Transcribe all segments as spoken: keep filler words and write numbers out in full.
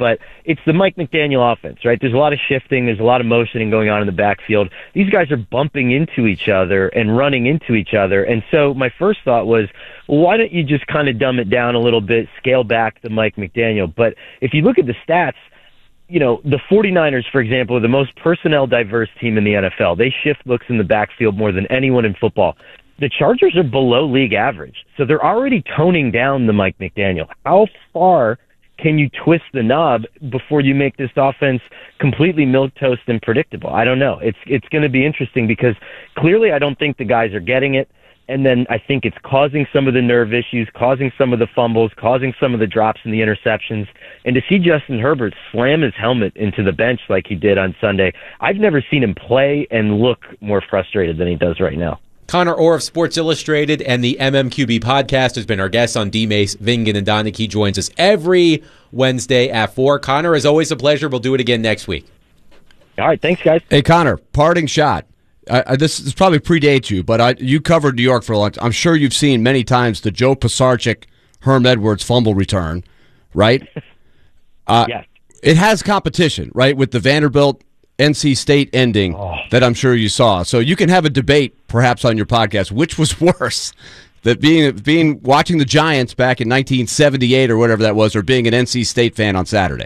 but it's the Mike McDaniel offense, right? There's a lot of shifting. There's a lot of motioning going on in the backfield. These guys are bumping into each other and running into each other. And so my first thought was, well, why don't you just kind of dumb it down a little bit, scale back the Mike McDaniel? But if you look at the stats, you know, the 49ers, for example, are the most personnel diverse team in the N F L. They shift looks in the backfield more than anyone in football. The Chargers are below league average, so they're already toning down the Mike McDaniel. How far can you twist the knob before you make this offense completely milquetoast and predictable? I don't know. It's it's going to be interesting because clearly I don't think the guys are getting it. And then I think it's causing some of the nerve issues, causing some of the fumbles, causing some of the drops and the interceptions. And to see Justin Herbert slam his helmet into the bench like he did on Sunday, I've never seen him play and look more frustrated than he does right now. Connor Orr of Sports Illustrated and the M M Q B podcast has been our guest on D-Mace, Vingan, and Donick. He joins us every Wednesday at four. Connor, as always, a pleasure. We'll do it again next week. All right, thanks, guys. Hey, Connor, parting shot. I, I, this, this probably predates you, but I, you covered New York for a long time. I'm sure you've seen many times the Joe Pisarcik, Herm Edwards fumble return, right? Uh, yes. It has competition, right, with the Vanderbilt N C State ending oh. that I'm sure you saw. So you can have a debate, perhaps, on your podcast, which was worse, that being being watching the Giants back in nineteen seventy-eight or whatever that was, or being an N C State fan on Saturday.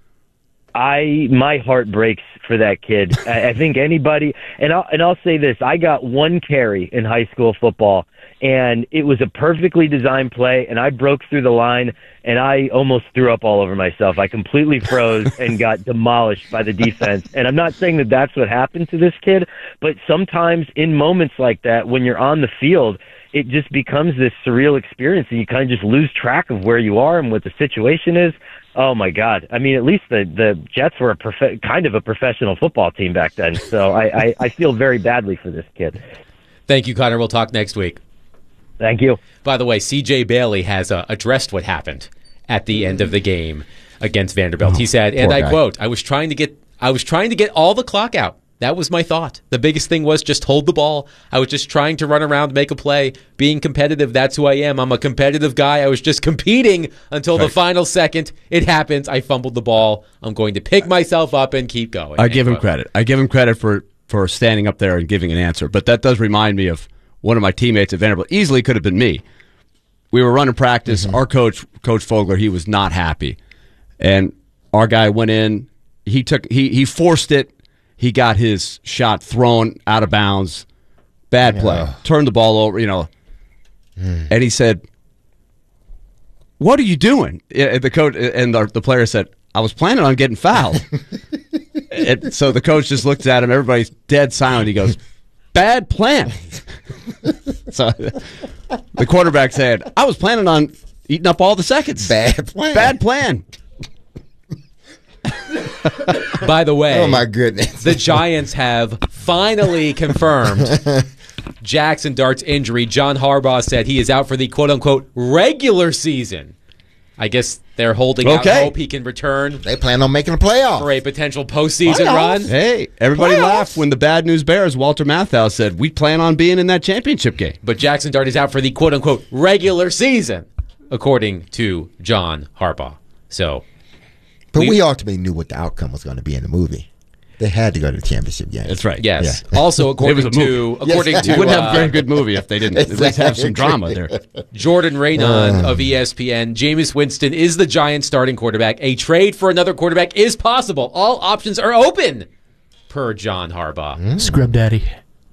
I my heart breaks for that kid. I, I think anybody, and I'll and I'll say this: I got one carry in high school football, and it was a perfectly designed play, and I broke through the line, and I almost threw up all over myself. I completely froze and got demolished by the defense. And I'm not saying that that's what happened to this kid, but sometimes in moments like that, when you're on the field, it just becomes this surreal experience, and you kind of just lose track of where you are and what the situation is. Oh, my God. I mean, at least the, the Jets were a prof- kind of a professional football team back then, so I, I, I feel very badly for this kid. Thank you, Connor. We'll talk next week. Thank you. By the way, C J Bailey has uh, addressed what happened at the end of the game against Vanderbilt. Oh, he said, and I guy. quote, I was trying to get I was trying to get all the clock out. That was my thought. The biggest thing was just hold the ball. I was just trying to run around, make a play, being competitive. That's who I am. I'm a competitive guy. I was just competing until right. the final second. It happens. I fumbled the ball. I'm going to pick myself up and keep going. I give him credit. I give him credit for, for standing up there and giving an answer. But that does remind me of one of my teammates at Vanderbilt. Easily could have been me. We were running practice. Mm-hmm. Our coach, Coach Fogler, he was not happy. And our guy went in. He took. He he forced it. He got his shot thrown out of bounds. Bad play. Yeah. Turned the ball over, you know. Mm. And he said, "What are you doing?" And the coach and the, the player said, "I was planning on getting fouled." And so the coach just looks at him. Everybody's dead silent. He goes, "Bad plan." So the quarterback said, "I was planning on eating up all the seconds." Bad plan. Bad plan. By the way, oh my goodness, the Giants have finally confirmed Jackson Dart's injury. John Harbaugh said he is out for the quote-unquote regular season. I guess they're holding okay. out hope he can return. They plan on making a playoff for a potential postseason playoffs. run. Hey, everybody Playoffs. laughed when the Bad News Bears, Walter Matthau, said, "We plan on being in that championship game." But Jackson Dart is out for the quote-unquote regular season, according to John Harbaugh. So... But we, we ultimately knew what the outcome was going to be in the movie. They had to go to the championship game. That's right. Yes. Yeah. Also, according to according yes. to it wouldn't uh, have a very good movie if they didn't at least have some drama there. Jordan Raanan of E S P N, Jameis Winston is the Giants' starting quarterback. A trade for another quarterback is possible. All options are open, per John Harbaugh. Mm. Scrub Daddy.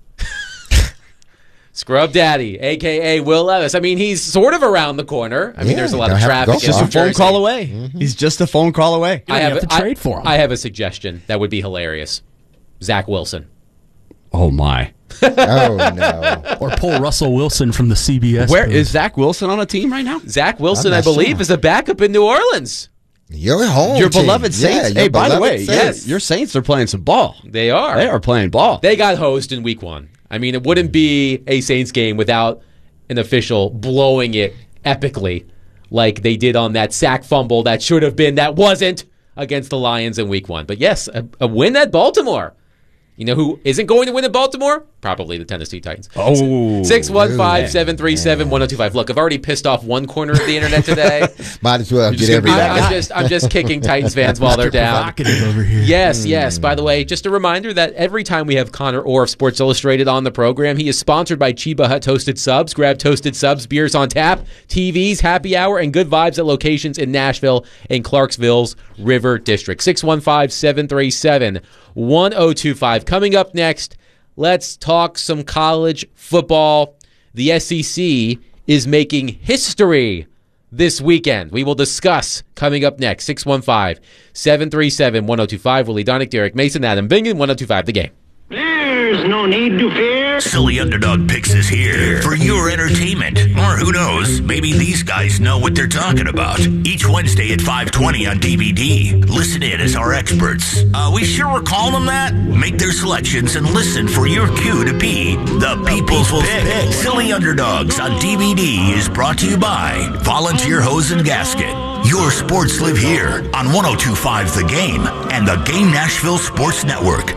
Scrub Daddy, a k a. Will Levis. I mean, he's sort of around the corner. I mean, yeah, there's a lot of traffic. He's just a phone call away. Mm-hmm. He's just a phone call away. You I have, have to I, trade for him. I have a suggestion that would be hilarious. Zach Wilson. Oh, my. Oh, no. Or pull Russell Wilson from the C B S. Where booth. is Zach Wilson on a team right now? Zach Wilson, I not believe, sure. is a backup in New Orleans. Your home Your team. beloved Saints. Yeah, hey, by the way, Saints. yes. your Saints are playing some ball. They are. They are playing ball. They got hosed in week one. I mean, it wouldn't be a Saints game without an official blowing it epically like they did on that sack fumble that should have been, that wasn't, against the Lions in week one. But yes, a, a win at Baltimore. You know who isn't going to win at Baltimore? probably the Tennessee Titans. Oh. six one five, seven three seven, one oh two five. Look, I've already pissed off one corner of the internet today. Might as well I'm get just, gonna- everybody. I'm just, I'm just kicking Titans fans while they're down. Provocative over here. Yes, yes. By the way, just a reminder that every time we have Connor Orr of Sports Illustrated on the program, he is sponsored by Chiba Hut Toasted Subs. Grab Toasted Subs, beers on tap, T Vs, happy hour, and good vibes at locations in Nashville and Clarksville's River District. six one five, seven three seven, one oh two five. Coming up next, let's talk some college football. The S E C is making history this weekend. We will discuss coming up next. six one five, seven three seven, one oh two five. Willie Donick, Derek Mason, Adam Bingen, one oh two five The Game. There's no need to fear. Silly Underdog Picks is here for your entertainment. Or who knows, maybe these guys know what they're talking about. Each Wednesday at five twenty on D V D. Listen in as our experts. Uh, we sure we're calling them that? Make their selections and listen for your cue to be the People's Pick. Silly Underdogs on D V D is brought to you by Volunteer Hose and Gasket. Your sports live here on one oh two point five The Game and the Game Nashville Sports Network.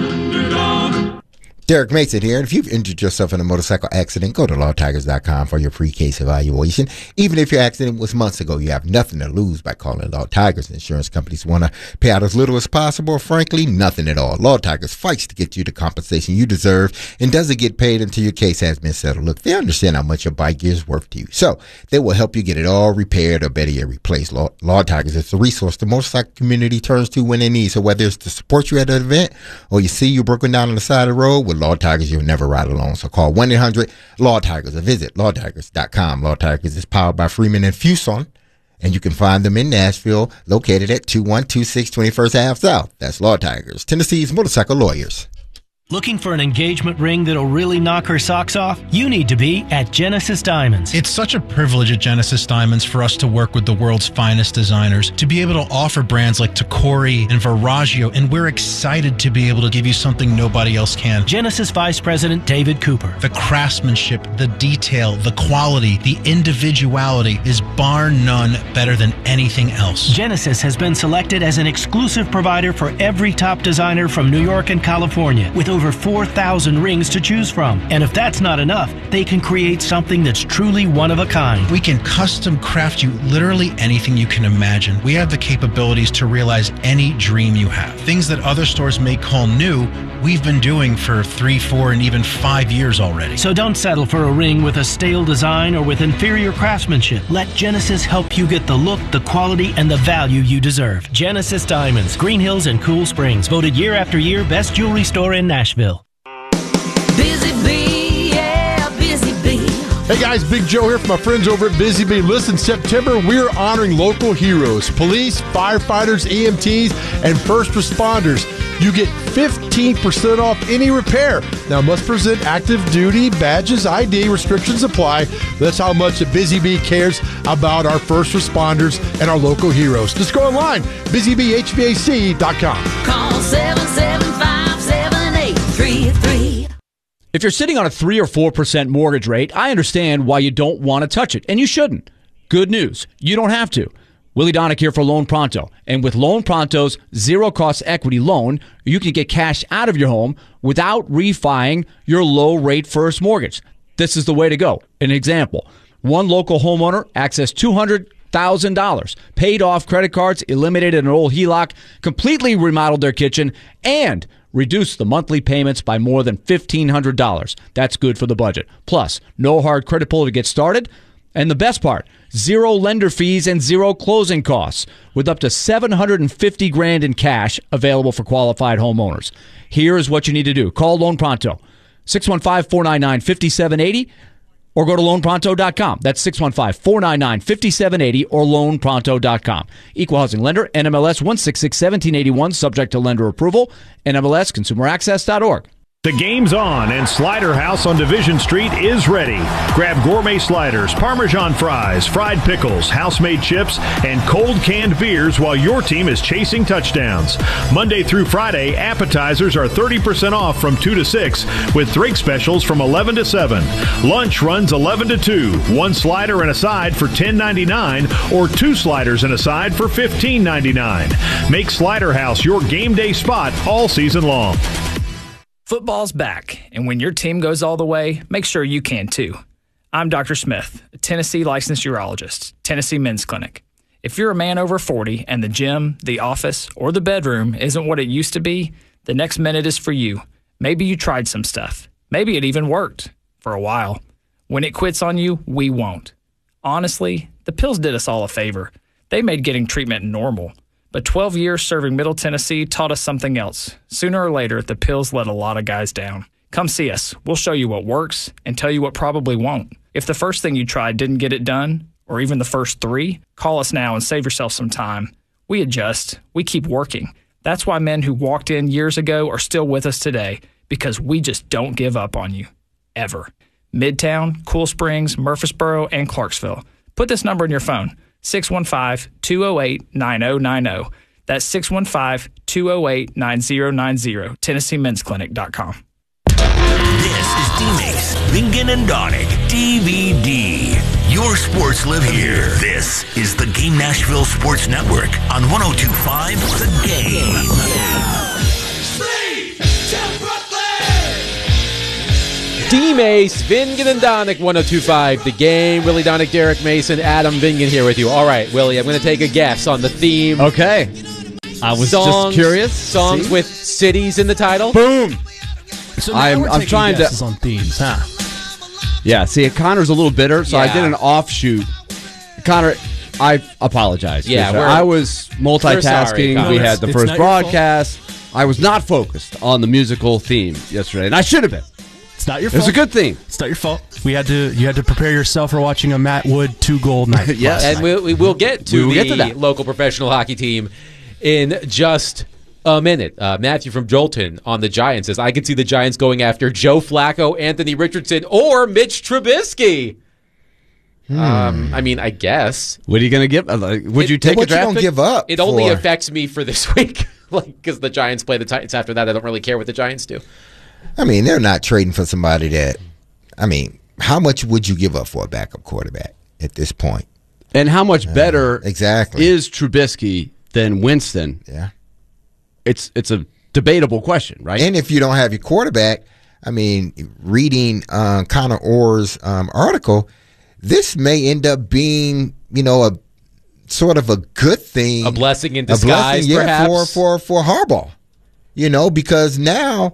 Derek Mason here, and if you've injured yourself in a motorcycle accident, go to law tigers dot com for your pre-case evaluation. Even if your accident was months ago, you have nothing to lose by calling Law Tigers. Insurance companies want to pay out as little as possible, or frankly, nothing at all. Law Tigers fights to get you the compensation you deserve and doesn't get paid until your case has been settled. Look, they understand how much your bike gear is worth to you, so they will help you get it all repaired or better yet replaced. Law, Law Tigers is the resource the motorcycle community turns to when they need. So whether it's to support you at an event or you see you broken down on the side of the road, with Law Tigers, you'll never ride alone. So call one eight hundred law tigers or visit law tigers dot com. Law Tigers is powered by Freeman and Fuson, and you can find them in Nashville, located at two one two six twenty-first Avenue South. That's Law Tigers, Tennessee's motorcycle lawyers. Looking for an engagement ring that'll really knock her socks off? You need to be at Genesis Diamonds. It's such a privilege at Genesis Diamonds for us to work with the world's finest designers, to be able to offer brands like Tacori and Verragio, and we're excited to be able to give you something nobody else can. Genesis Vice President David Cooper. The craftsmanship, the detail, the quality, the individuality is bar none better than anything else. Genesis has been selected as an exclusive provider for every top designer from New York and California, with over over four thousand rings to choose from. And if that's not enough, they can create something that's truly one of a kind. We can custom craft you literally anything you can imagine. We have the capabilities to realize any dream you have. Things that other stores may call new, we've been doing for three, four, and even five years already. So don't settle for a ring with a stale design or with inferior craftsmanship. Let Genesis help you get the look, the quality, and the value you deserve. Genesis Diamonds, Green Hills and Cool Springs, voted year after year best jewelry store in Nashville. Busy Bee, yeah, Busy Bee. Hey guys, Big Joe here from my friends over at Busy Bee. Listen, September we're honoring local heroes, police, firefighters, E M Ts, and first responders. You get fifteen percent off any repair. Now, must present active duty badges, I D, restrictions apply. That's how much the Busy Bee cares about our first responders and our local heroes. Just go online, busy bee h v a c dot com. Call seven seven five, seven eight three three. If you're sitting on a three or four percent mortgage rate, I understand why you don't want to touch it, and you shouldn't. Good news, you don't have to. Willie Donick here for Loan Pronto. And with Loan Pronto's zero-cost equity loan, you can get cash out of your home without refining your low-rate first mortgage. This is the way to go. An example, one local homeowner accessed two hundred thousand dollars, paid off credit cards, eliminated an old H E L O C, completely remodeled their kitchen, and reduced the monthly payments by more than fifteen hundred dollars. That's good for the budget. Plus, no hard credit pull to get started. And the best part, zero lender fees and zero closing costs, with up to seven hundred fifty grand in cash available for qualified homeowners. Here is what you need to do. Call Loan Pronto, six one five, four nine nine, five seven eight zero, or go to loan pronto dot com. That's six one five, four nine nine, five seven eight zero or loan pronto dot com. Equal housing lender, N M L S one six six, one seven eight one, subject to lender approval, N M L S consumer access dot org. The game's on, and Slider House on Division Street is ready. Grab gourmet sliders, Parmesan fries, fried pickles, house-made chips, and cold canned beers while your team is chasing touchdowns. Monday through Friday, appetizers are thirty percent off from two to six, with drink specials from eleven to seven. Lunch runs eleven to two, one slider and a side for ten ninety-nine, or two sliders and a side for fifteen ninety-nine. Make Slider House your game day spot all season long. Football's back, and when your team goes all the way, make sure you can too. I'm Doctor Smith, a Tennessee licensed urologist, Tennessee Men's Clinic. If you're a man over forty and the gym, the office, or the bedroom isn't what it used to be, the next minute is for you. Maybe you tried some stuff. Maybe it even worked for a while. When it quits on you, we won't. Honestly, the pills did us all a favor. They made getting treatment normal. But twelve years serving Middle Tennessee taught us something else. Sooner or later, the pills let a lot of guys down. Come see us. We'll show you what works and tell you what probably won't. If the first thing you tried didn't get it done, or even the first three, call us now and save yourself some time. We adjust. We keep working. That's why men who walked in years ago are still with us today, because we just don't give up on you. Ever. Midtown, Cool Springs, Murfreesboro, and Clarksville. Put this number in your phone. six one five, two oh eight, nine oh nine oh. That's six one five, two oh eight, nine oh nine oh. Tennessee Men's Clinic dot com. This is D-Mace, Bingen and Donick, D V D. Your sports live here. This is the Game Nashville Sports Network on one oh two point five The Game. D-Mace, Bingen and Donick, one oh two point five The Game. Willie Donick, Derek Mason, Adam Bingen here with you. All right, Willie, I'm going to take a guess on the theme. Okay. I was songs, just curious. Songs See? with cities in the title. Boom. So now I'm, we're I'm taking trying guesses to on themes, huh? Yeah, see, Connor's a little bitter, so I Yeah. did an offshoot. Connor, I apologize. Yeah, Yes, we're- I was multitasking. sorry, Connor. we No, had it's- the it's first not your fault. broadcast. I was not focused on the musical theme yesterday, and I should have been. It's not your It fault. was a good theme. It's not your fault. We had to. You had to prepare yourself for watching a Matt Wood two goal night. Yes. last And night. we'll, we will get to We will the get to that. local professional hockey team in just a minute. Uh, Matthew from Jolton on the Giants says, I could see the Giants going after Joe Flacco, Anthony Richardson, or Mitch Trubisky. Um, I mean, I guess. What are you going to give? uh, like, Would It- you take what a draft you gonna pick? give up? It only for? affects me for this week, like because the Giants play the Titans after that. I don't really care what the Giants do. I mean, they're not trading for somebody that. I mean, how much would you give up for a backup quarterback at this point? And how much better exactly is Trubisky than Winston? Yeah. It's it's a debatable question, right? And if you don't have your quarterback, I mean, reading uh, Connor Orr's um, article, this may end up being, you know, a sort of a good thing, A blessing in a blessing, disguise, yeah, perhaps. for for for Harbaugh. You know, because now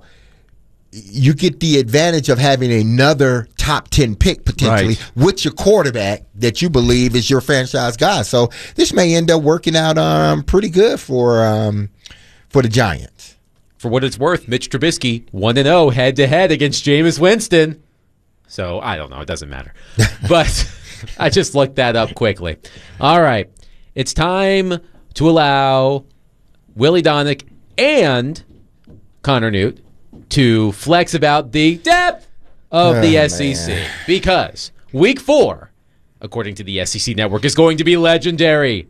you get the advantage of having another top ten pick potentially Right. with your quarterback that you believe is your franchise guy. So this may end up working out um, pretty good for um, for the Giants. For what it's worth, Mitch Trubisky one and oh head to head against Jameis Winston. So I don't know. It doesn't matter. But I just looked that up quickly. All right. It's time to allow Willie Donick and Connor Newt to flex about the depth of Oh, the S E C. man. Because week four, according to the S E C Network, is going to be legendary.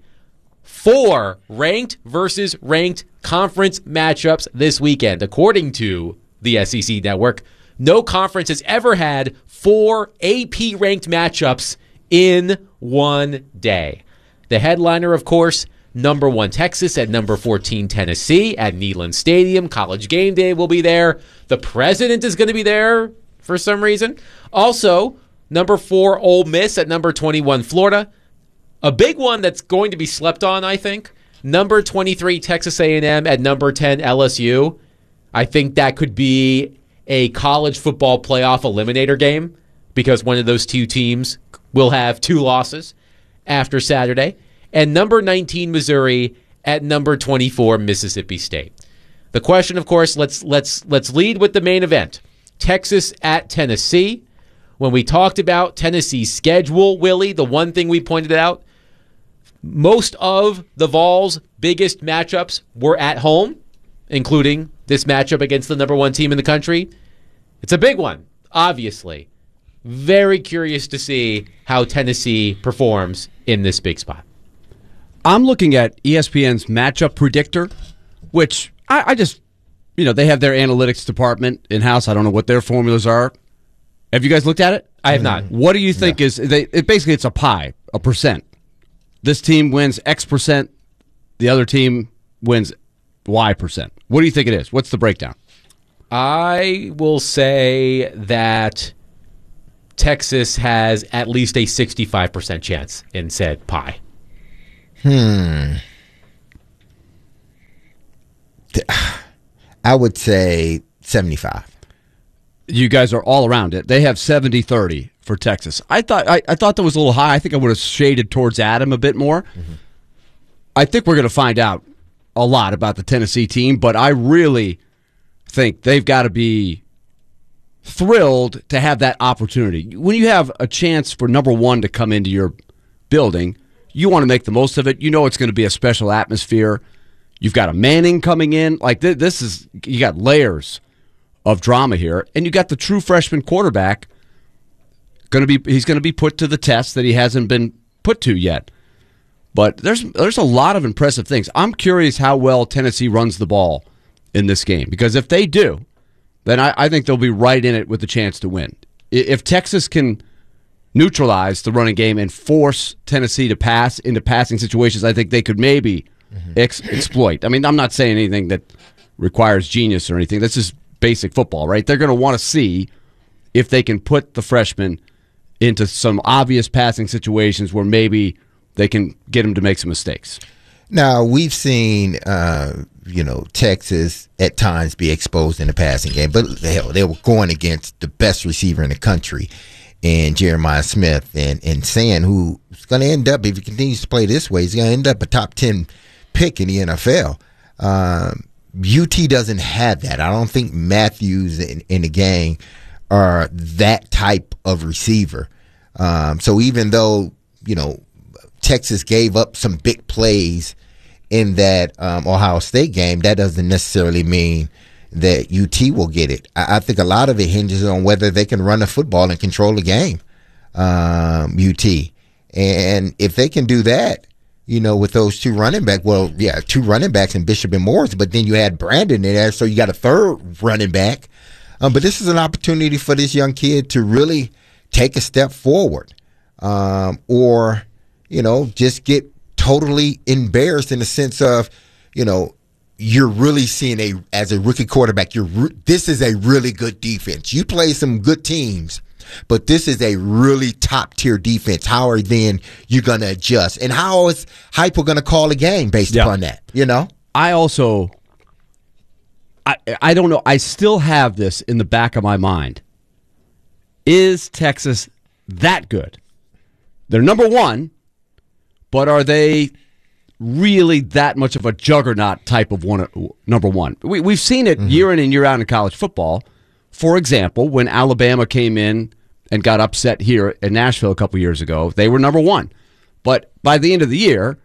Four ranked versus ranked conference matchups this weekend. According to the S E C Network, no conference has ever had four A P-ranked matchups in one day. The headliner, of course, number one Texas at number fourteen Tennessee at Neyland Stadium. College Game Day will be there. The president is going to be there for some reason. Also, number four Ole Miss at number twenty-one Florida. A big one that's going to be slept on, I think. Number twenty-three Texas A and M at number ten L S U. I think that could be a college football playoff eliminator game because one of those two teams will have two losses after Saturday. And number nineteen Missouri at number twenty-four Mississippi State. The question, of course, let's let's let's lead with the main event. Texas at Tennessee. When we talked about Tennessee's schedule, Willie, the one thing we pointed out, most of the Vols' biggest matchups were at home, including this matchup against the number one team in the country. It's a big one, obviously. Very curious to see how Tennessee performs in this big spot. I'm looking at E S P N's matchup predictor, which I, I just, you know, they have their analytics department in-house. I don't know what their formulas are. Have you guys looked at it? I have not. What do you think is, they, it basically it's a pie, a percent. This team wins X percent, the other team wins Y percent. What do you think it is? What's the breakdown? I will say that Texas has at least a sixty-five percent chance in said pie. Hmm. I would say seventy-five. You guys are all around it. They have seventy thirty for Texas. I thought I, I thought that was a little high. I think I would have shaded towards Adam a bit more. Mm-hmm. I think we're going to find out a lot about the Tennessee team, but I really think they've got to be thrilled to have that opportunity. When you have a chance for number one to come into your building, you want to make the most of it. You know it's going to be a special atmosphere. You've got a Manning coming in. Like th- this is, you got layers of drama here, and you got the true freshman quarterback. Going to be, he's going to be put to the test that he hasn't been put to yet. But there's there's a lot of impressive things. I'm curious how well Tennessee runs the ball in this game, because if they do, then I, I think they'll be right in it with the chance to win. If Texas can neutralize the running game and force Tennessee to pass into passing situations, I think they could maybe mm-hmm. ex- exploit. I mean, I'm not saying anything that requires genius or anything. This is basic football, right? They're going to want to see if they can put the freshman into some obvious passing situations where maybe they can get him to make some mistakes. Now, we've seen, uh, you know, Texas at times be exposed in the passing game, but hell, they were going against the best receiver in the country, and Jeremiah Smith, and, and Sand, who's going to end up, if he continues to play this way, he's going to end up a top ten pick in the N F L. Um, U T doesn't have that. I don't think Matthews in, in the gang are that type of receiver. Um, so even though, you know, Texas gave up some big plays in that um, Ohio State game, that doesn't necessarily mean that U T will get it. I, I think a lot of it hinges on whether they can run the football and control the game, um, U T. And if they can do that, you know, with those two running backs, well, yeah, two running backs in Bishop and Morris, but then you had Brandon in there, so you got a third running back. Um, but this is an opportunity for this young kid to really take a step forward, um, or, you know, just get totally embarrassed in the sense of, you know, you're really seeing a, as a rookie quarterback, you're re- this is a really good defense. You play some good teams, but this is a really top tier defense. How are then you going to adjust? And how is Heupel going to call a game based yeah. upon that? You know, I also, I I don't know. I still have this in the back of my mind. Is Texas that good? They're number one, but are they really that much of a juggernaut type of one? Number one, we we've seen it mm-hmm. year in and year out in college football. For example, when Alabama came in and got upset here in Nashville a couple years ago, they were number one. But by the end of the year,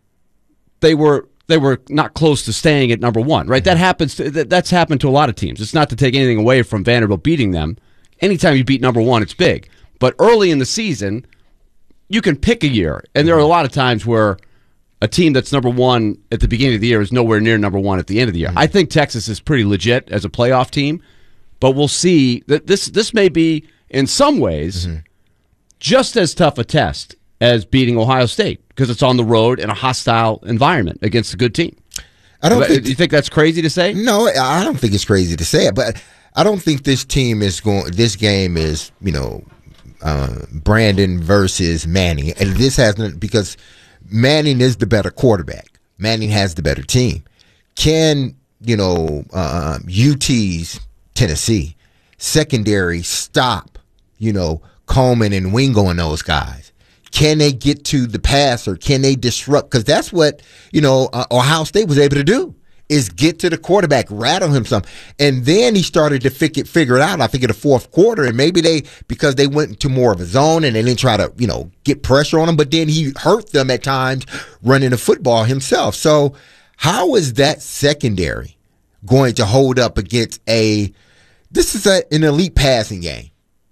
they were they were not close to staying at number one. Right? That happens. To, that, that's happened to a lot of teams. It's not to take anything away from Vanderbilt beating them. Anytime you beat number one, it's big. But early in the season, you can pick a year, and there are a lot of times where a team that's number one at the beginning of the year is nowhere near number one at the end of the year. Mm-hmm. I think Texas is pretty legit as a playoff team. But we'll see that this this may be, in some ways, mm-hmm. just as tough a test as beating Ohio State, because it's on the road in a hostile environment against a good team. I don't. Think, you think that's crazy to say? No, I don't think it's crazy to say it. But I don't think this team is going. This game is, you know, uh, Brandon versus Manning, and this hasn't, because Manning is the better quarterback. Manning has the better team. Can, you know, uh, U T's Tennessee secondary stop, you know, Coleman and Wingo and those guys? Can they get to the pass, or can they disrupt? Because that's what, you know, uh, Ohio State was able to do, is get to the quarterback, rattle him some. And then he started to figure, figure it out, I think, in the fourth quarter. And maybe they, because they went into more of a zone and they didn't try to, you know, get pressure on him. But then he hurt them at times running the football himself. So how is that secondary going to hold up against a, this is a, an elite passing game.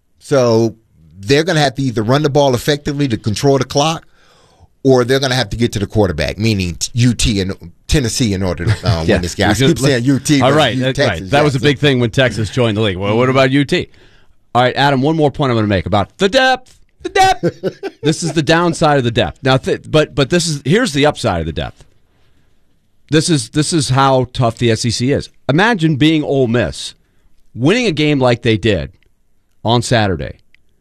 So they're going to have to either run the ball effectively to control the clock, or they're going to have to get to the quarterback, meaning U T and Tennessee, in order to uh, yeah. win this game. I keep saying U T. All right, Texas, right. That yeah, was a so. big thing when Texas joined the league. Well, what about U T? All right, Adam, one more point I'm going to make about the depth. The depth. This is the downside of the depth. Now, th- but but this is here's the upside of the depth. This is this is how tough the S E C is. Imagine being Ole Miss winning a game like they did on Saturday,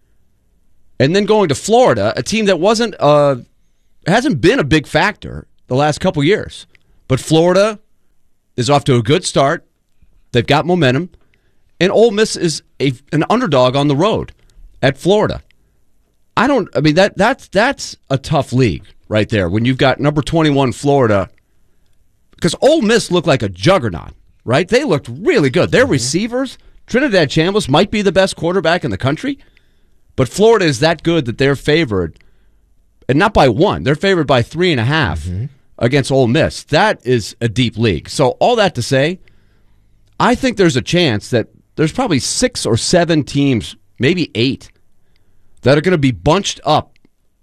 and then going to Florida, a team that wasn't uh, hasn't been a big factor the last couple years. But Florida is off to a good start. They've got momentum. And Ole Miss is a, an underdog on the road at Florida. I don't I mean that that's that's a tough league right there when you've got number twenty-one Florida, because Ole Miss looked like a juggernaut, right? They looked really good. Their mm-hmm. receivers, Trinidad Chambliss might be the best quarterback in the country, but Florida is that good that they're favored, and not by one. They're favored by three and a half mm-hmm. against Ole Miss. That is a deep league. So all that to say, I think there's a chance that there's probably six or seven teams, maybe eight, that are going to be bunched up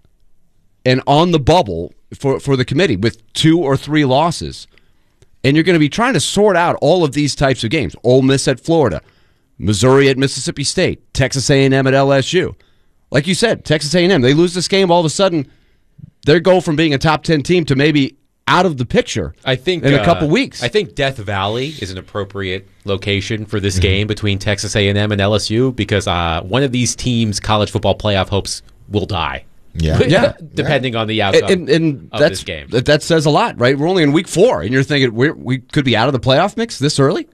and on the bubble for, for the committee with two or three losses. And you're going to be trying to sort out all of these types of games. Ole Miss at Florida, Missouri at Mississippi State, Texas A and M at L S U. Like you said, Texas A and M, they lose this game, all of a sudden they go from being a top ten team to maybe out of the picture I think, in a uh, couple weeks. I think Death Valley is an appropriate location for this mm-hmm. game between Texas A and M and L S U because uh, one of these teams' college football playoff hopes will die. Yeah, yeah. Depending yeah. on the outcome and, and of that's, this game. That, that says a lot, right? We're only in week four, and you're thinking we're, we could be out of the playoff mix this early?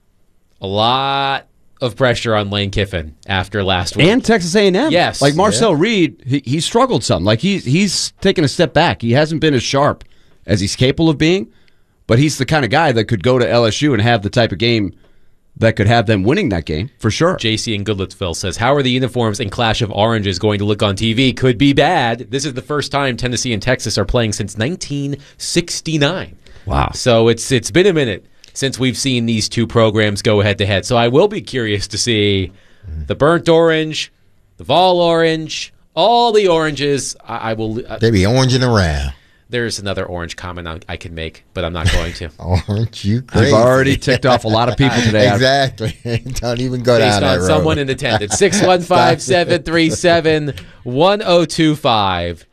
A lot of pressure on Lane Kiffin after last week. And Texas A and M. Yes. Like Marcel yeah. Reed, he, he struggled some. Like he, he's taken a step back. He hasn't been as sharp as he's capable of being, but he's the kind of guy that could go to L S U and have the type of game that could have them winning that game, for sure. J C in Goodlettsville says, how are the uniforms in Clash of Oranges going to look on T V? Could be bad. This is the first time Tennessee and Texas are playing since nineteen sixty-nine. Wow. So it's it's been a minute since we've seen these two programs go head-to-head. So I will be curious to see the burnt orange, the vol orange, all the oranges. I, I will. Uh, they be oranging around. There's another orange comment I, I can make, but I'm not going to. Aren't you crazy? You've already ticked off a lot of people today. Exactly. Don't even go Based down on that road. Someone in attendance. six one five, seven three seven, one zero two five.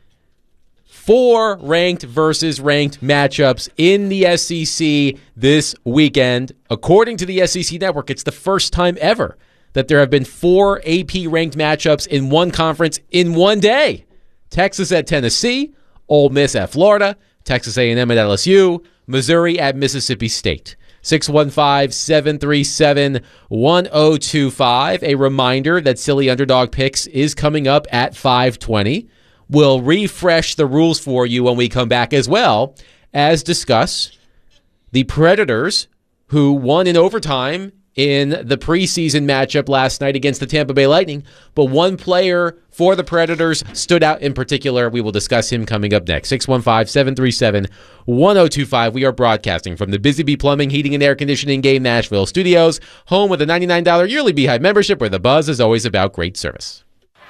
Four ranked versus ranked matchups in the S E C this weekend. According to the S E C Network, it's the first time ever that there have been four A P-ranked matchups in one conference in one day. Texas at Tennessee, Ole Miss at Florida, Texas A and M at L S U, Missouri at Mississippi State. six one five, seven three seven, one zero two five. A reminder that Silly Underdog Picks is coming up at five twenty. We'll refresh the rules for you when we come back, as well as discuss the Predators, who won in overtime in the preseason matchup last night against the Tampa Bay Lightning, but one player for the Predators stood out in particular. We will discuss him coming up next. six one five, seven three seven, one zero two five. We are broadcasting from the Busy Bee Plumbing, Heating, and Air Conditioning Game Nashville studios, home with a ninety-nine dollars yearly Beehive membership where the buzz is always about great service.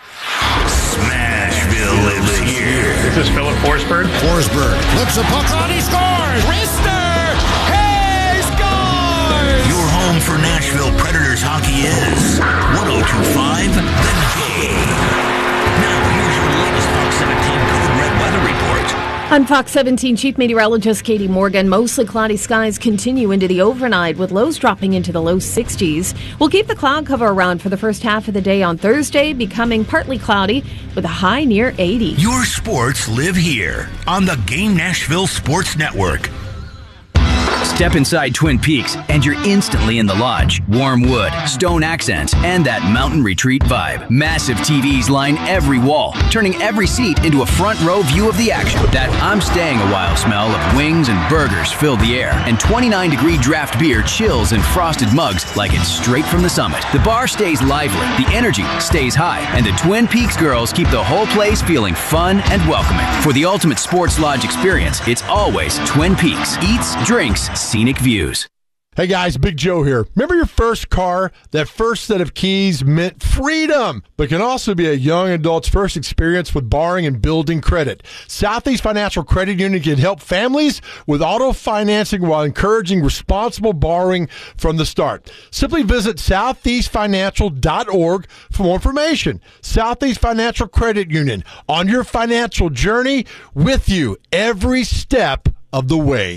Smashville lives here. This is Philip Forsberg. Forsberg flips a puck on, he scores! Rister! Hey, scores! Your home for Nashville Predators hockey is one oh two five The Game. Now, here's your latest Fox seventeen Code Red weather report. On Fox seventeen, Chief Meteorologist Katie Morgan, mostly cloudy skies continue into the overnight with lows dropping into the low sixties. We'll keep the cloud cover around for the first half of the day on Thursday, becoming partly cloudy with a high near eighty. Your sports live here on the Game Nashville Sports Network. Step inside Twin Peaks and you're instantly in the lodge. Warm wood, stone accents, and that mountain retreat vibe. Massive T Vs line every wall, turning every seat into a front row view of the action. That I'm staying a while smell of wings and burgers fill the air, and twenty-nine degree draft beer chills in frosted mugs like it's straight from the summit. The bar stays lively, the energy stays high, and the Twin Peaks girls keep the whole place feeling fun and welcoming. For the ultimate sports lodge experience, it's always Twin Peaks. Eats, drinks, scenic views. Hey guys, Big Joe here. Remember your first car? That first set of keys meant freedom, but can also be a young adult's first experience with borrowing and building credit. Southeast Financial Credit Union can help families with auto financing while encouraging responsible borrowing from the start. Simply visit southeast financial dot org for more information. Southeast Financial Credit Union, on your financial journey, with you every step of the way.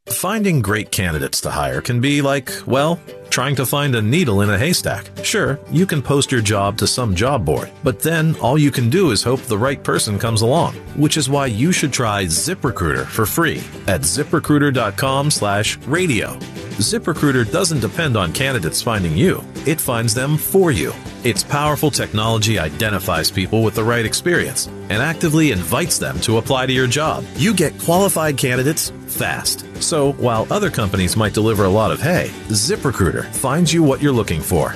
Finding great candidates to hire can be like, well, trying to find a needle in a haystack. Sure, you can post your job to some job board, but then all you can do is hope the right person comes along, which is why you should try ZipRecruiter for free at ZipRecruiter.com slash radio. ZipRecruiter doesn't depend on candidates finding you. It finds them for you. Its powerful technology identifies people with the right experience and actively invites them to apply to your job. You get qualified candidates fast. So while other companies might deliver a lot of hay, ZipRecruiter finds you what you're looking for.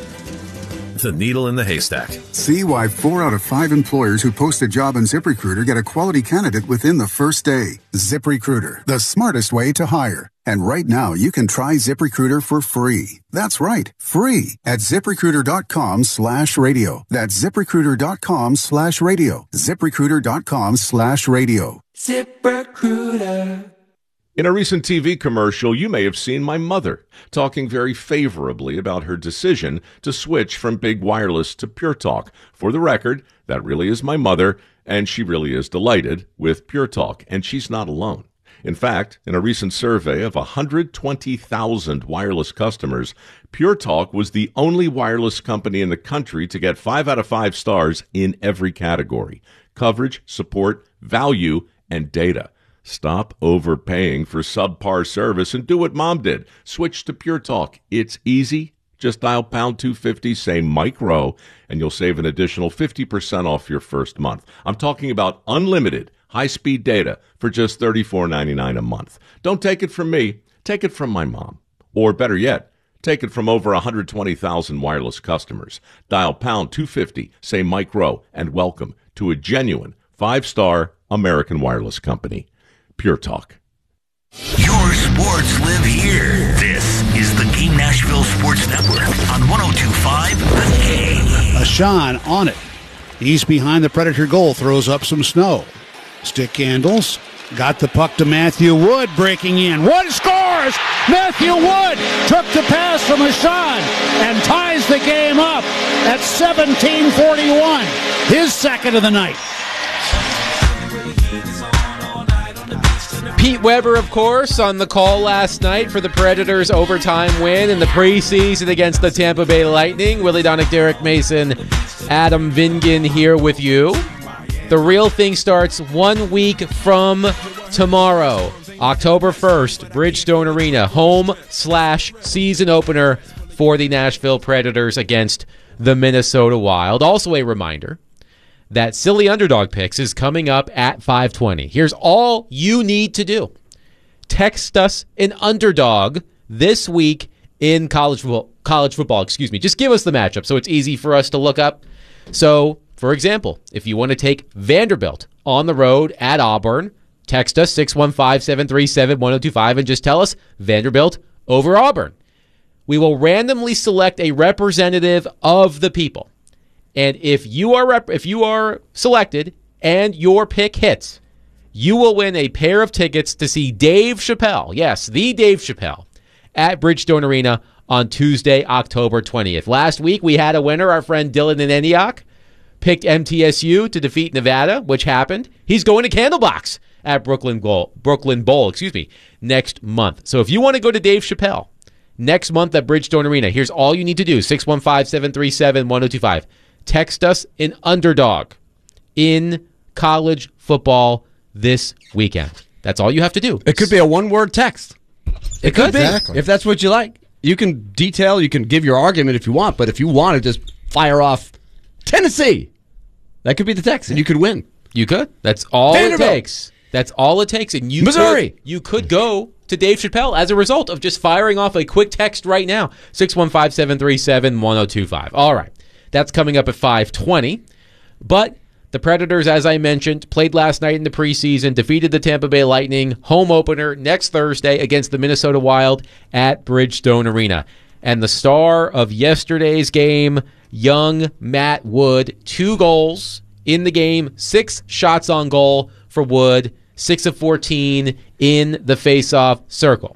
The needle in the haystack. See why four out of five employers who post a job on ZipRecruiter get a quality candidate within the first day. ZipRecruiter, the smartest way to hire. And right now, you can try ZipRecruiter for free. That's right, free at ZipRecruiter.com slash radio. That's ZipRecruiter.com slash radio. ZipRecruiter.com slash radio. ZipRecruiter. In a recent T V commercial, you may have seen my mother talking very favorably about her decision to switch from Big Wireless to Pure Talk. For the record, that really is my mother, and she really is delighted with Pure Talk, and she's not alone. In fact, in a recent survey of one hundred twenty thousand wireless customers, Pure Talk was the only wireless company in the country to get five out of five stars in every category: coverage, support, value, and data. Stop overpaying for subpar service and do what Mom did. Switch to Pure Talk. It's easy. Just dial pound two fifty, say Mike Rowe, and you'll save an additional fifty percent off your first month. I'm talking about unlimited high-speed data for just thirty-four ninety-nine a month. Don't take it from me. Take it from my mom. Or better yet, take it from over one hundred twenty thousand wireless customers. Dial pound two fifty, say Mike Rowe, and welcome to a genuine five-star American wireless company. Pure Talk. Your sports live here. This is the Game Nashville Sports Network on one oh two point five The Game. Ashan on it. He's behind the Predator goal, throws up some snow. Stick handles. Got the puck to Matthew Wood, breaking in. Wood scores! Matthew Wood took the pass from Ashan and ties the game up at seventeen forty-one. His second of the night. Pete Weber, of course, on the call last night for the Predators' overtime win in the preseason against the Tampa Bay Lightning. Willie Donick, Derek Mason, Adam Vingan here with you. The real thing starts one week from tomorrow, October first, Bridgestone Arena, home slash season opener for the Nashville Predators against the Minnesota Wild. Also a reminder that Silly Underdog Picks is coming up at five twenty. Here's all you need to do. Text us an underdog this week in college football, college football, excuse me. Just give us the matchup so it's easy for us to look up. So, for example, if you want to take Vanderbilt on the road at Auburn, text us six one five, seven three seven, one oh two five and just tell us Vanderbilt over Auburn. We will randomly select a representative of the people. And if you are rep- if you are selected and your pick hits, you will win a pair of tickets to see Dave Chappelle, yes, the Dave Chappelle, at Bridgestone Arena on Tuesday, October twentieth. Last week, we had a winner. Our friend Dylan in Antioch picked M T S U to defeat Nevada, which happened. He's going to Candlebox at Brooklyn Bowl, Brooklyn Bowl, excuse me, next month. So if you want to go to Dave Chappelle next month at Bridgestone Arena, here's all you need to do, six one five, seven three seven, one oh two five. Text us an underdog in college football this weekend. That's all you have to do. It could be a one-word text. It, it could be, exactly. if that's what you like. You can detail, you can give your argument if you want, but if you want to just fire off Tennessee, that could be the text, and you could win. You could. That's all Vanderbilt. It takes. That's all it takes. And you Missouri. Could, you could go to Dave Chappelle as a result of just firing off a quick text right now. six one five, seven three seven, one oh two five. All right. That's coming up at five twenty. But the Predators, as I mentioned, played last night in the preseason, defeated the Tampa Bay Lightning, home opener next Thursday against the Minnesota Wild at Bridgestone Arena. And the star of yesterday's game, young Matt Wood, two goals in the game, six shots on goal for Wood, six of fourteen in the face-off circle.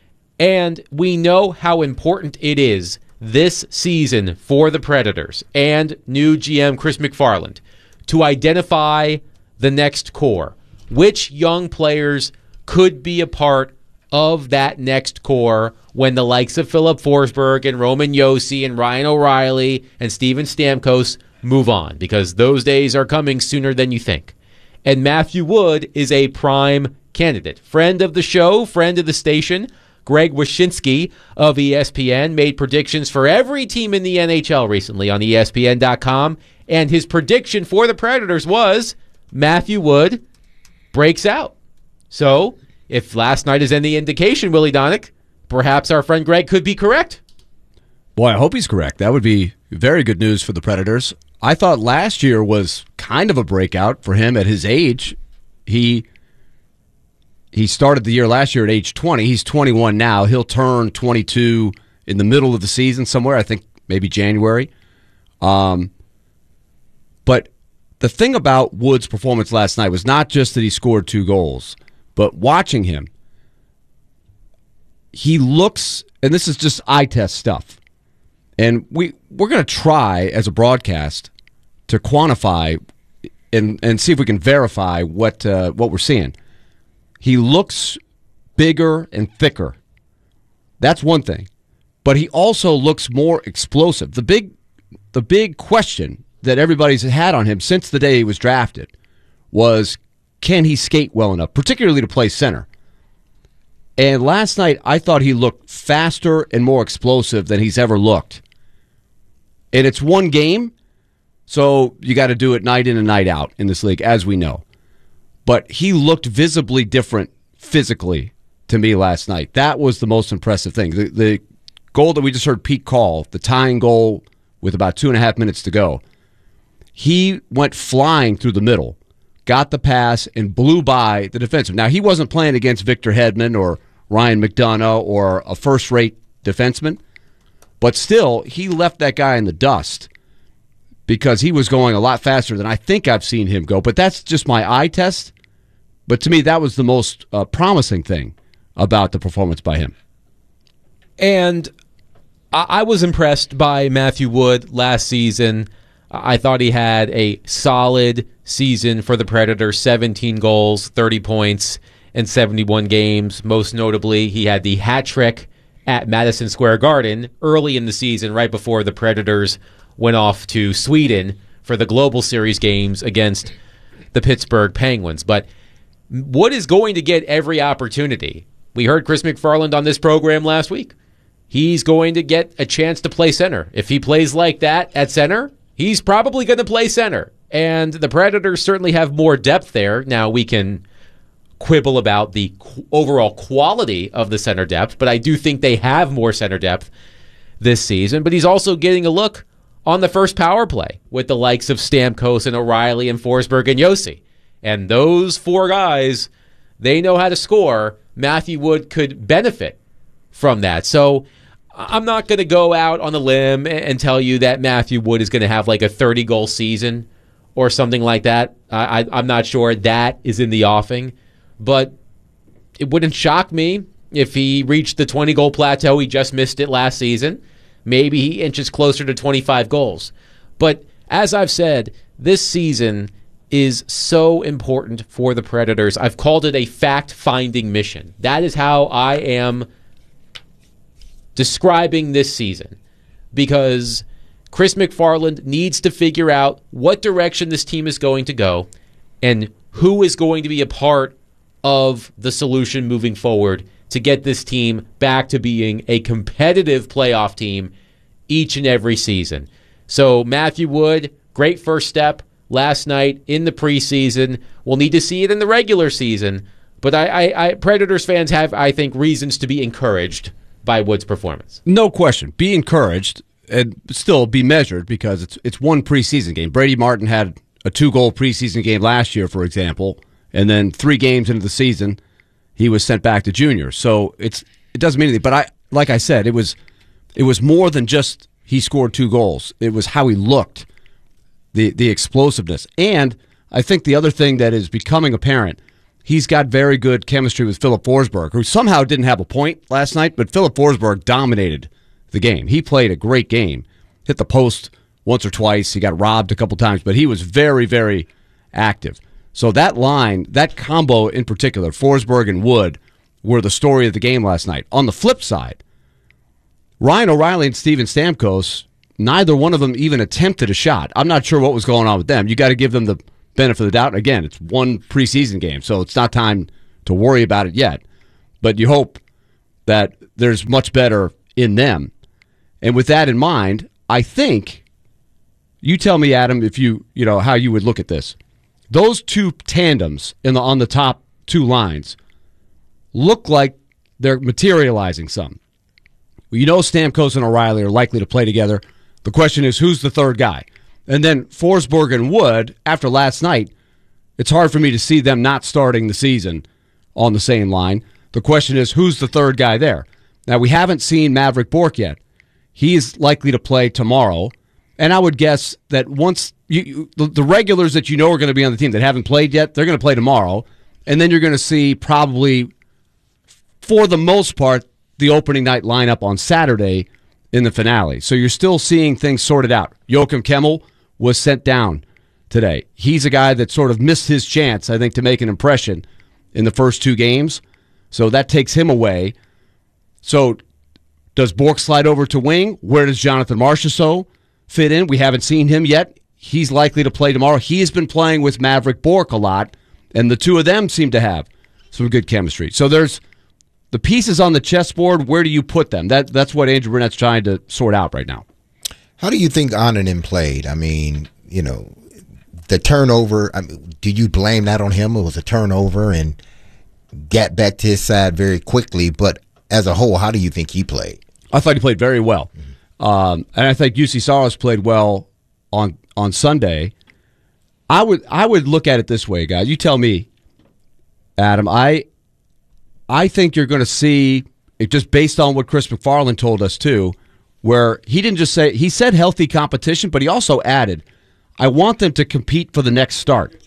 And we know how important it is this season for the Predators and new G M Chris McFarland to identify the next core. Which young players could be a part of that next core when the likes of Philip Forsberg and Roman Josi and Ryan O'Reilly and Steven Stamkos move on, because those days are coming sooner than you think. And Matthew Wood is a prime candidate. Friend of the show, friend of the station, Greg Wyshynski of E S P N made predictions for every team in the N H L recently on E S P N dot com, and his prediction for the Predators was Matthew Wood breaks out. So, if last night is any indication, Willie Donick, perhaps our friend Greg could be correct. Boy, I hope he's correct. That would be very good news for the Predators. I thought last year was kind of a breakout for him at his age. He he started the year last year at age twenty. He's twenty-one now. He'll turn twenty-two in the middle of the season somewhere, I think maybe January. Um, but the thing about Wood's performance last night was not just that he scored two goals, but watching him, he looks, and this is just eye test stuff, and we, we're going to try as a broadcast to quantify and, and see if we can verify what uh, what we're seeing. He looks bigger and thicker. That's one thing. But he also looks more explosive. The big, the big question that everybody's had on him since the day he was drafted was, can he skate well enough, particularly to play center? And last night, I thought he looked faster and more explosive than he's ever looked. And it's one game, so you got to do it night in and night out in this league, as we know. But he looked visibly different physically to me last night. That was the most impressive thing. The, the goal that we just heard Pete call, the tying goal with about two and a half minutes to go, he went flying through the middle, got the pass, and blew by the defenseman. Now, he wasn't playing against Victor Hedman or Ryan McDonough or a first-rate defenseman, but still, he left that guy in the dust because he was going a lot faster than I think I've seen him go. But that's just my eye test. But to me, that was the most uh, promising thing about the performance by him. And I-, I was impressed by Matthew Wood last season. I thought he had a solid season for the Predators, seventeen goals, thirty points, and seventy-one games. Most notably, he had the hat trick at Madison Square Garden early in the season, right before the Predators went off to Sweden for the Global Series games against the Pittsburgh Penguins. But Wood is going to get every opportunity. We heard Chris McFarland on this program last week. He's going to get a chance to play center. If he plays like that at center, he's probably going to play center. And the Predators certainly have more depth there. Now, we can quibble about the qu- overall quality of the center depth, but I do think they have more center depth this season. But he's also getting a look on the first power play with the likes of Stamkos and O'Reilly and Forsberg and Josi. And those four guys, they know how to score. Matthew Wood could benefit from that. So I'm not going to go out on a limb and tell you that Matthew Wood is going to have like a thirty-goal season or something like that. I, I, I'm not sure that is in the offing. But it wouldn't shock me if he reached the twenty-goal plateau. He just missed it last season. Maybe he inches closer to twenty-five goals. But as I've said, this season is so important for the Predators. I've called it a fact-finding mission. That is how I am describing this season, because Chris McFarland needs to figure out what direction this team is going to go and who is going to be a part of the solution moving forward to get this team back to being a competitive playoff team each and every season. So Matthew Wood, great first step last night in the preseason. We'll need to see it in the regular season. But I, I, I Predators fans have, I think, reasons to be encouraged by Wood's performance. No question. Be encouraged and still be measured, because it's it's one preseason game. Brady Martin had a two-goal preseason game last year, for example, and then three games into the season, he was sent back to junior. So it's it doesn't mean anything. But I, like I said, it was it was more than just he scored two goals. It was how he looked, the the explosiveness. And I think the other thing that is becoming apparent, he's got very good chemistry with Philip Forsberg, who somehow didn't have a point last night, but Philip Forsberg dominated the game. He played a great game, hit the post once or twice. He got robbed a couple times, but he was very, very active. So that line, that combo in particular, Forsberg and Wood, were the story of the game last night. On the flip side, Ryan O'Reilly and Steven Stamkos, neither one of them even attempted a shot. I'm not sure what was going on with them. You got to give them the benefit of the doubt. Again, it's one preseason game, so it's not time to worry about it yet. But you hope that there's much better in them. And with that in mind, I think, you tell me, Adam, if you you know how you would look at this. Those two tandems in the on the top two lines look like they're materializing some. You know Stamkos and O'Reilly are likely to play together. The question is, who's the third guy? And then Forsberg and Wood, after last night, it's hard for me to see them not starting the season on the same line. The question is, who's the third guy there? Now, we haven't seen Maverick Bourque yet. He is likely to play tomorrow. And I would guess that once you, you, the, the regulars that you know are going to be on the team that haven't played yet, they're going to play tomorrow. And then you're going to see probably, for the most part, the opening night lineup on Saturday in the finale. So you're still seeing things sorted out. Joachim Kemmel was sent down today. He's a guy that sort of missed his chance, I think, to make an impression in the first two games. So that takes him away. So does Bourque slide over to wing? Where does Jonathan Marchessault fit in? We haven't seen him yet. He's likely to play tomorrow. He has been playing with Maverick Bourque a lot, and the two of them seem to have some good chemistry. So there's the pieces on the chessboard. Where do you put them? That That's what Andrew Burnett's trying to sort out right now. How do you think Annunen played? I mean, you know, the turnover, I mean, do you blame that on him? It was a turnover and got back to his side very quickly. But as a whole, how do you think he played? I thought he played very well. Mm-hmm. Um, and I think U C Saros played well on on Sunday. I would I would look at it this way, guys. You tell me, Adam. I I think you're going to see, it just based on what Chris McFarland told us too, where he didn't just say, he said healthy competition, but he also added, I want them to compete for the next start.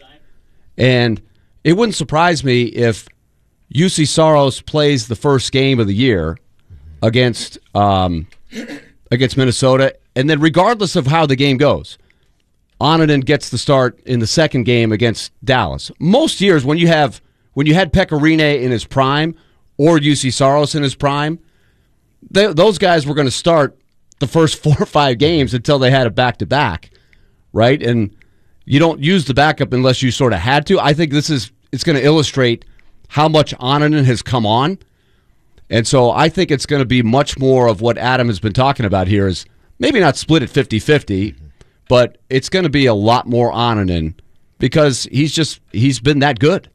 And it wouldn't surprise me if U C Saros plays the first game of the year against um, against Minnesota, and then regardless of how the game goes, Annunen gets the start in the second game against Dallas. Most years when you have when you had Pekka Rinne in his prime or U C Saros in his prime, they, those guys were going to start the first four or five games until they had a back-to-back, right? And you don't use the backup unless you sort of had to. I think this is it's going to illustrate how much Annunen has come on. And so I think it's going to be much more of what Adam has been talking about here is maybe not split at fifty-fifty, but it's going to be a lot more Annunen because he's just he's been that good.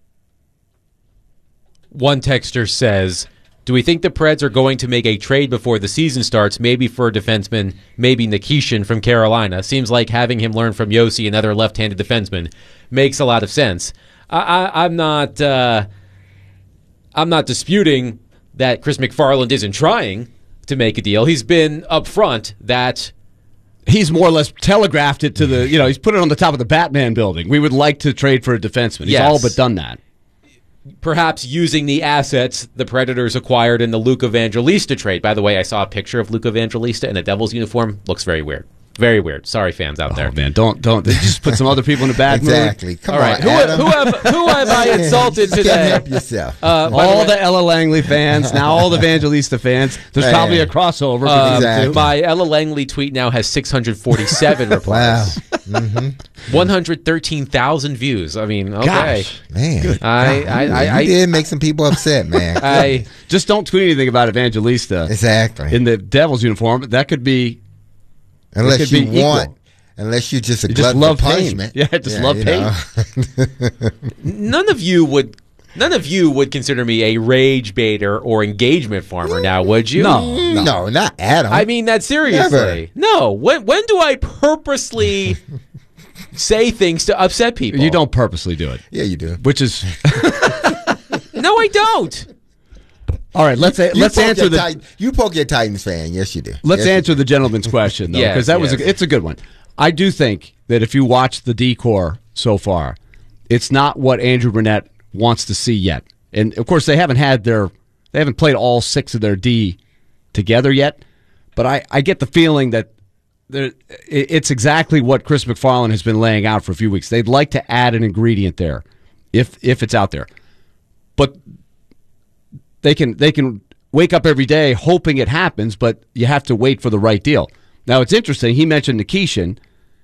One texter says, do we think the Preds are going to make a trade before the season starts, maybe for a defenseman, maybe Nikishin from Carolina? Seems like having him learn from Yossi, another left-handed defenseman, makes a lot of sense. I, I, I'm not uh, I'm not disputing that Chris McFarland isn't trying to make a deal. He's been upfront that he's more or less telegraphed it to the, you know, he's put it on the top of the Batman building. We would like to trade for a defenseman. He's yes. all but done that. Perhaps using the assets the Predators acquired in the Luke Evangelista trade. By the way, I saw a picture of Luke Evangelista in a Devils uniform. Looks very weird. Very weird. Sorry, fans out oh, there. Man, don't don't just put some other people in a bad exactly. mood. Come All right, on, Adam. Who, who have who have I insulted you today? Can't help yourself. Uh, all the, the Ella Langley fans, now all the Evangelista fans. There's Man. probably a crossover. Um, exactly. My Ella Langley tweet now has six hundred forty-seven replies. Wow. Mm-hmm. one hundred thirteen thousand views. I mean, okay. Gosh, man. I, I, I, you I did make some people upset, man. I just don't tweet anything about Evangelista. Exactly. In the Devils uniform. That could be. Unless could you be want. Equal. Unless you're just a you glutton just love for pain. punishment. Yeah, just yeah, love you pain. None of you would none of you would consider me a rage baiter or engagement farmer now, would you? No. No, no not Adam. I mean that seriously. Never. No. When when do I purposely say things to upset people? You don't purposely do it. Yeah, you do. Which is No, I don't. All right, let's You let's poke answer your the Tit- you poke your Titans fan. Yes, you do. Let's yes, answer the gentleman's question though, because Yes, that was yes. a, it's a good one. I do think that if you watch the D-Corps so far, it's not what Andrew Burnett wants to see yet. And of course, they haven't had their they haven't played all six of their D together yet. But I, I get the feeling that there, it's exactly what Chris McFarland has been laying out for a few weeks. They'd like to add an ingredient there, if if it's out there. But they can they can wake up every day hoping it happens, but you have to wait for the right deal. Now, it's interesting. He mentioned Nikishin.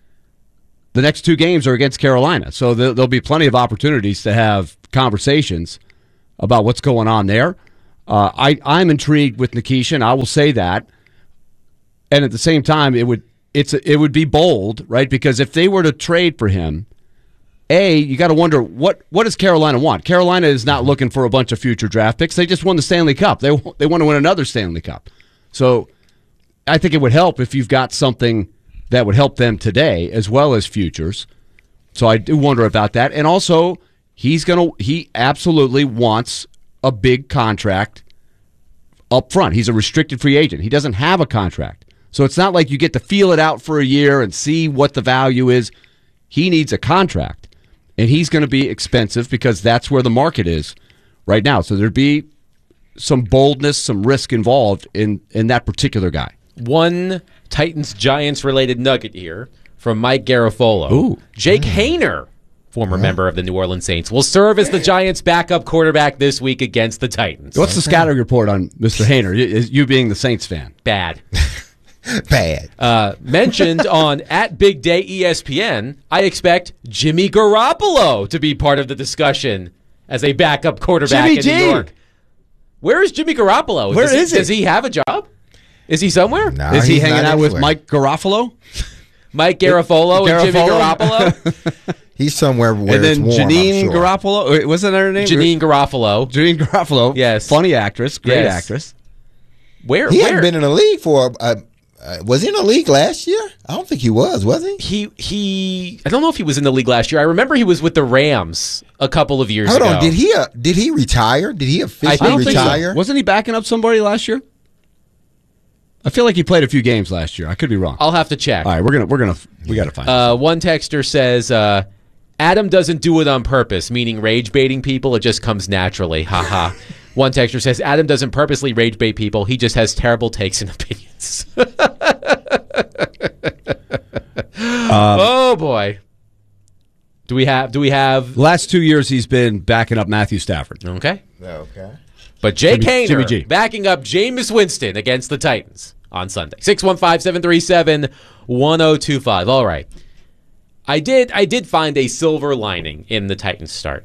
The next two games are against Carolina, so there, there'll be plenty of opportunities to have conversations about what's going on there. Uh, I, I'm intrigued with Nikishin. I will say that. And at the same time, it would it's it would be bold, right? Because if they were to trade for him, A, you got to wonder, what what does Carolina want? Carolina is not looking for a bunch of future draft picks. They just won the Stanley Cup. They they want to win another Stanley Cup. So I think it would help if you've got something that would help them today as well as futures. So I do wonder about that. And also, he's gonna he absolutely wants a big contract up front. He's a restricted free agent. He doesn't have a contract. So it's not like you get to feel it out for a year and see what the value is. He needs a contract. And he's going to be expensive because that's where the market is right now. So there'd be some boldness, some risk involved in, in that particular guy. One Titans-Giants related nugget here from Mike Garafolo. Ooh. Jake Haener, former Uh-huh. member of the New Orleans Saints, will serve as the Giants' backup quarterback this week against the Titans. What's the scouting report on Mister Haener, you, you being the Saints fan? Bad. Bad. Uh, mentioned on at Big Day E S P N, I expect Jimmy Garoppolo to be part of the discussion as a backup quarterback Jimmy in G. New York. Where is Jimmy Garoppolo? Where does is he, he? Does he have a job? Is he somewhere? No, Is he he's hanging not out with anywhere. Mike Garofalo? Mike Garofolo and Jimmy Garofalo? Garoppolo? He's somewhere where And then it's warm, Janine I'm sure. Garofalo? Wait, wasn't that her name? Janine Garofalo. Janine Garofalo. Yes. Funny actress. Great Yes. actress. Where? He where? hadn't been in the league for. Uh, uh, was he in the league last year? I don't think he was. Was he? He he. I don't know if he was in the league last year. I remember he was with the Rams a couple of years Hold ago. on. Did he? Uh, did he retire? Did he I officially don't think so. retire? Wasn't he backing up somebody last year? I feel like he played a few games last year. I could be wrong. I'll have to check. All right, we're gonna we're gonna we got to find. Uh, one texter says, uh, Adam doesn't do it on purpose, meaning rage baiting people. It just comes naturally. Ha ha. One texter says, Adam doesn't purposely rage bait people. He just has terrible takes and opinions. Um, oh boy. Do we have? Do we have? Last two years he's been backing up Matthew Stafford. Okay. Okay. But Jake Jimmy- Jimmy Haener G. backing up Jameis Winston against the Titans on Sunday. six one five, seven three seven, one zero two five. All right. I did I did find a silver lining in the Titans start.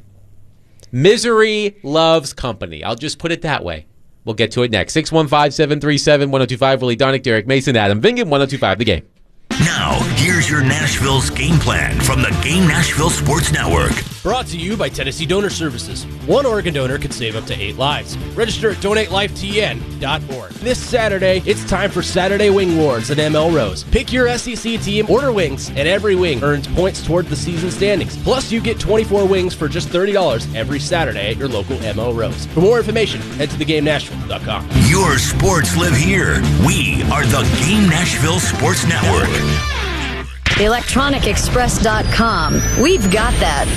Misery loves company. I'll just put it that way. We'll get to it next. six one five, seven three seven, one zero two five. Willie Donick, Derek Mason, Adam Vingan, one zero two five, the game. Now, here's your Nashville's game plan from the Game Nashville Sports Network. Brought to you by Tennessee Donor Services. One organ donor could save up to eight lives. Register at donate life T N dot org. This Saturday, it's time for Saturday Wing Wars at M L Rose. Pick your S E C team, order wings, and every wing earns points toward the season standings. Plus, you get twenty-four wings for just thirty dollars every Saturday at your local M L Rose. For more information, head to the game nashville dot com. Your sports live here. We are the Game Nashville Sports Network. electronic express dot com. We've got that.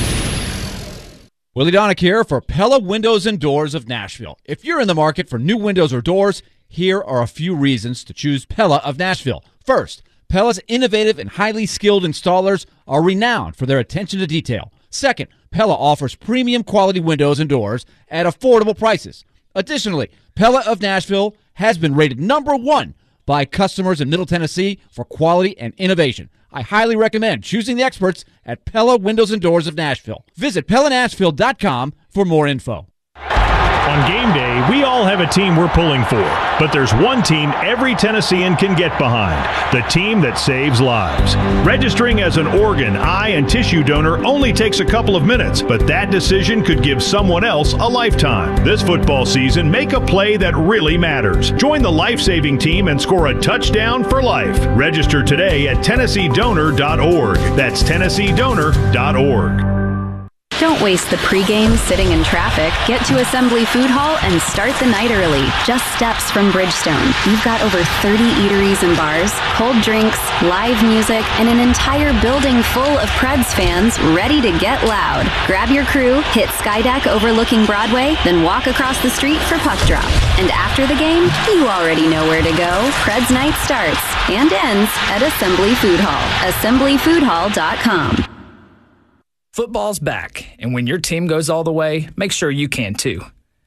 Willie Donick here for Pella Windows and Doors of Nashville. If you're in the market for new windows or doors, here are a few reasons to choose Pella of Nashville. First, Pella's innovative and highly skilled installers are renowned for their attention to detail. Second, Pella offers premium quality windows and doors at affordable prices. Additionally, Pella of Nashville has been rated number one by customers in Middle Tennessee for quality and innovation. I highly recommend choosing the experts at Pella Windows and Doors of Nashville. Visit Pella Nashville dot com for more info. On game day, we all have a team we're pulling for, but there's one team every Tennessean can get behind, the team that saves lives. Registering as an organ, eye, and tissue donor only takes a couple of minutes, but that decision could give someone else a lifetime. This football season, make a play that really matters. Join the life-saving team and score a touchdown for life. Register today at Tennessee Donor dot org. That's Tennessee Donor dot org. Don't waste the pregame sitting in traffic. Get to Assembly Food Hall and start the night early. Just steps from Bridgestone. You've got over thirty eateries and bars, cold drinks, live music, and an entire building full of Preds fans ready to get loud. Grab your crew, hit Skydeck overlooking Broadway, then walk across the street for puck drop. And after the game, you already know where to go. Preds night starts and ends at Assembly Food Hall. assembly food hall dot com. Football's back, and when your team goes all the way, make sure you can too.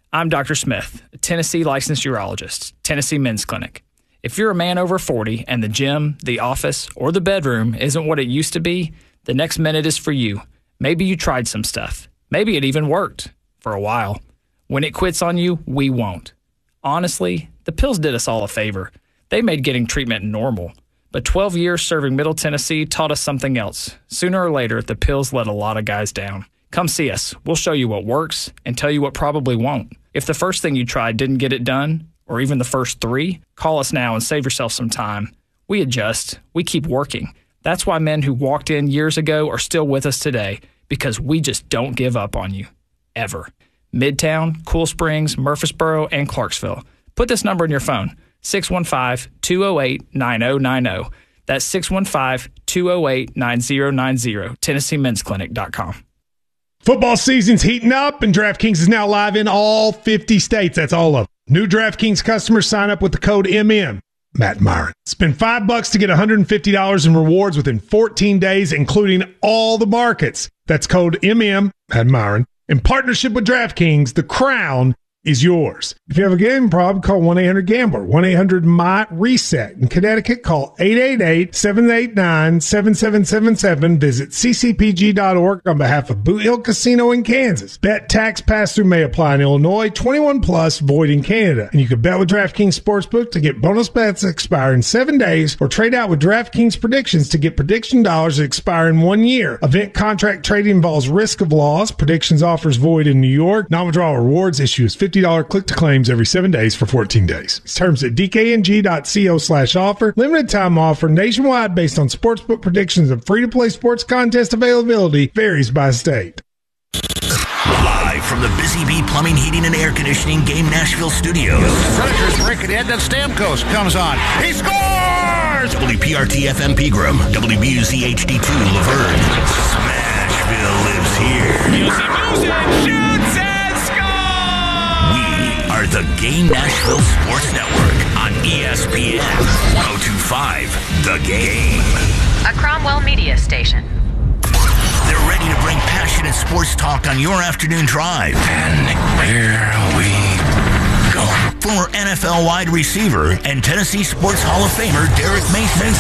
I'm Doctor Smith, a Tennessee licensed urologist, Tennessee Men's Clinic. If you're a man over forty and the gym, the office, or the bedroom isn't what it used to be, the next minute is for you. Maybe you tried some stuff. Maybe it even worked for a while. When it quits on you, we won't. Honestly, the pills did us all a favor. They made getting treatment normal. But twelve years serving Middle Tennessee taught us something else. Sooner or later, the pills let a lot of guys down. Come see us. We'll show you what works and tell you what probably won't. If the first thing you tried didn't get it done, or even the first three, call us now and save yourself some time. We adjust. We keep working. That's why men who walked in years ago are still with us today, because we just don't give up on you. Ever. Midtown, Cool Springs, Murfreesboro, and Clarksville. Put this number in your phone, six one five, two oh eight, nine oh nine oh. That's six one five, two oh eight, nine oh nine oh, Tennessee Men's Clinic dot com. Football season's heating up, and DraftKings is now live in all fifty states. That's all of them. New DraftKings customers sign up with the code M M, Matt Myron. Spend five bucks to get one hundred fifty dollars in rewards within fourteen days, including all the markets. That's code M M, Matt Myron. In partnership with DraftKings, the crown is yours. If you have a gambling problem, call one eight hundred gambler, one eight hundred M Y reset. In Connecticut, call eight eight eight, seven eight nine, seven seven seven seven. Visit c c p g dot org on behalf of Boot Hill Casino in Kansas. Bet tax pass-through may apply in Illinois, twenty-one plus, void in Canada. And you can bet with DraftKings Sportsbook to get bonus bets that expire in seven days, or trade out with DraftKings Predictions to get prediction dollars that expire in one year. Event contract trading involves risk of loss. Predictions offers void in New York. Non-withdrawal rewards issues fifty dollars click-to-claims every seven days for fourteen days. Terms at d k n g dot co slash offer. Limited time offer nationwide based on sportsbook predictions and free-to-play sports contest availability varies by state. Live from the Busy Bee Plumbing, Heating, and Air Conditioning Game Nashville studios. Predators break it in, then Stamkos comes on. He scores! W P R T F M Pegram, W B U Z H D two Laverne. Smashville lives here. Music, music, shoots and scores! We are the Game Nashville Sports Network on E S P N one oh two point five, The Game. A Cromwell Media Station. They're ready to bring passionate sports talk on your afternoon drive. And here we go. Former N F L wide receiver and Tennessee Sports Hall of Famer Derek Mason.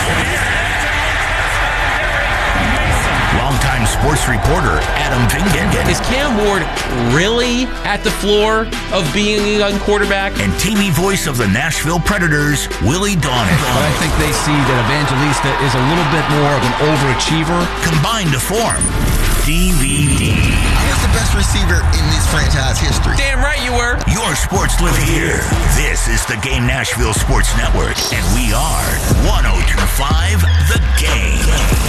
Longtime sports reporter Adam Vingan. Is Cam Ward really at the floor of being a young quarterback? And T V voice of the Nashville Predators, Willie Donick. But I think they see that Evangelista is a little bit more of an overachiever. Combined to form D V D. I was the best receiver in this franchise history. Damn right you were. Your sports live here. This is the Game Nashville Sports Network, and we are one oh two point five The Game.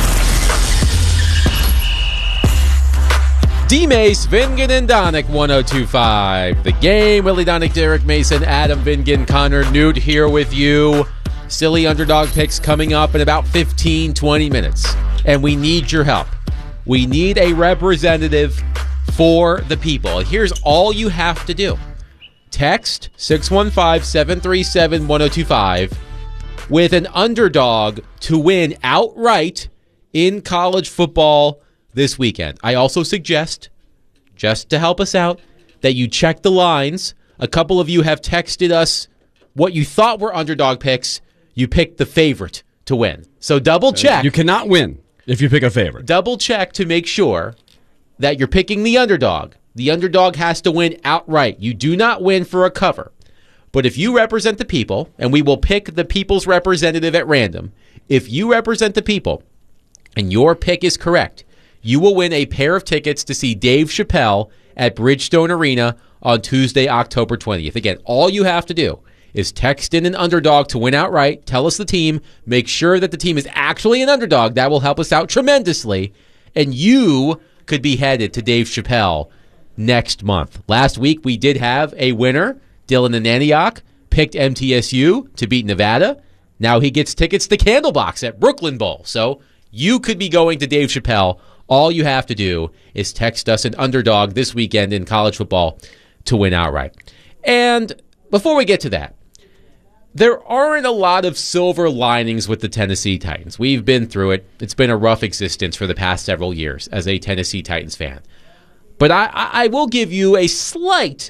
D-Mace, Vingan, and Donick, one oh two point five The Game. Willie Donick, Derek Mason, Adam Vingan, Connor Newt here with you. Silly underdog picks coming up in about fifteen, twenty minutes. And we need your help. We need a representative for the people. Here's all you have to do. Text six one five, seven three seven, one oh two five with an underdog to win outright in college football this weekend. I also suggest, just to help us out, that you check the lines. A couple of you have texted us what you thought were underdog picks. You picked the favorite to win. So double check. You cannot win if you pick a favorite. Double check to make sure that you're picking the underdog. The underdog has to win outright. You do not win for a cover. But if you represent the people, and we will pick the people's representative at random, if you represent the people and your pick is correct, you will win a pair of tickets to see Dave Chappelle at Bridgestone Arena on Tuesday, October twentieth. Again, all you have to do is text in an underdog to win outright. Tell us the team. Make sure that the team is actually an underdog. That will help us out tremendously. And you could be headed to Dave Chappelle next month. Last week, we did have a winner. Dylan Ananiak picked M T S U to beat Nevada. Now he gets tickets to Candlebox at Brooklyn Bowl. So you could be going to Dave Chappelle. All you have to do is text us an underdog this weekend in college football to win outright. And before we get to that, there aren't a lot of silver linings with the Tennessee Titans. We've been through it. It's been a rough existence for the past several years as a Tennessee Titans fan. But I, I will give you a slight